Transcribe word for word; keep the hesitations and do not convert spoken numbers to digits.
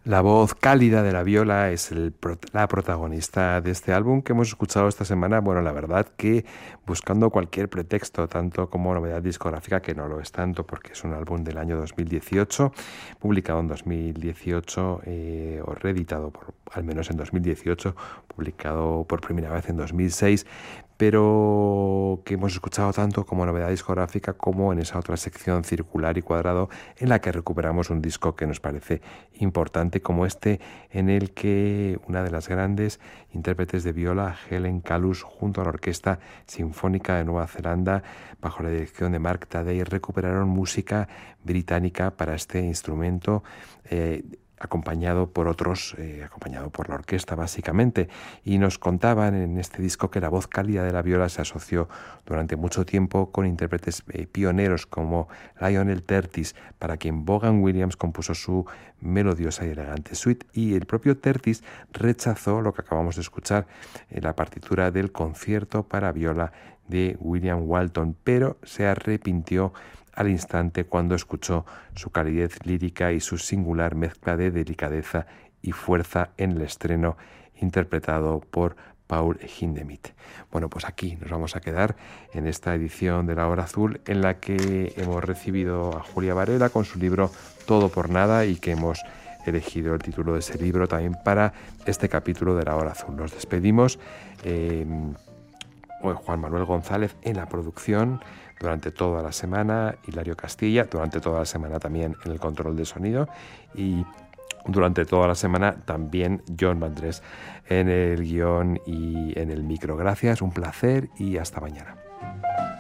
La voz cálida de la viola es el, la protagonista de este álbum que hemos escuchado esta semana. Bueno, la verdad que buscando cualquier pretexto, tanto como novedad discográfica, que no lo es tanto porque es un álbum del año dos mil dieciocho, publicado en dos mil dieciocho eh, o reeditado por, al menos en dos mil dieciocho, publicado por primera vez en dos mil seis, pero que hemos escuchado tanto como novedad discográfica como en esa otra sección circular y cuadrado en la que recuperamos un disco que nos parece importante como este, en el que una de las grandes intérpretes de viola, Helen Callus, junto a la Orquesta Sinfónica de Nueva Zelanda, bajo la dirección de Mark Taddei, recuperaron música británica para este instrumento, eh, acompañado por otros, eh, acompañado por la orquesta básicamente, y nos contaban en este disco que la voz cálida de la viola se asoció durante mucho tiempo con intérpretes eh, pioneros como Lionel Tertis, para quien Vaughan Williams compuso su melodiosa y elegante suite, y el propio Tertis rechazó lo que acabamos de escuchar en la partitura del concierto para viola de William Walton, pero se arrepintió al instante cuando escuchó su calidez lírica y su singular mezcla de delicadeza y fuerza en el estreno interpretado por Paul Hindemith. Bueno, pues aquí nos vamos a quedar en esta edición de La Hora Azul, en la que hemos recibido a Julia Varela con su libro Todo por Nada, y que hemos elegido el título de ese libro también para este capítulo de La Hora Azul. Nos despedimos. Eh, Juan Manuel González en la producción durante toda la semana, Hilario Castilla durante toda la semana también en el control de sonido, y durante toda la semana también John Vandrés en el guión y en el micro. Gracias, un placer y hasta mañana.